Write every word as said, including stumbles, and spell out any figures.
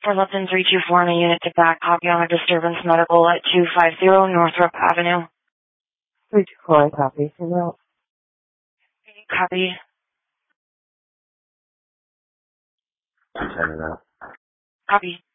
For Lupton three two four in a unit to back, copy on a disturbance medical at two five zero Northrop Avenue. three two four, copy. No. Copy. Turn it up. Copy.